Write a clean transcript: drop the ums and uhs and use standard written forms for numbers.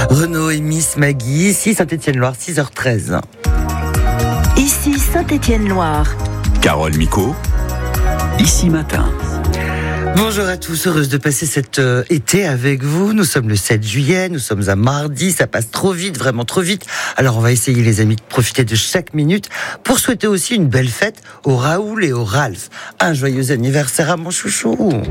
Renaud et Miss Maggie, ici Saint-Étienne-Loire, 6h13. Ici Saint-Étienne-Loire. Carole Micot, ici matin. Bonjour à tous, heureuse de passer cet été avec vous. Nous sommes le 7 juillet, nous sommes un mardi, ça passe trop vite, vraiment trop vite. Alors on va essayer les amis de profiter de chaque minute pour souhaiter aussi une belle fête au Raoul et au Ralph. Un joyeux anniversaire à mon chouchou.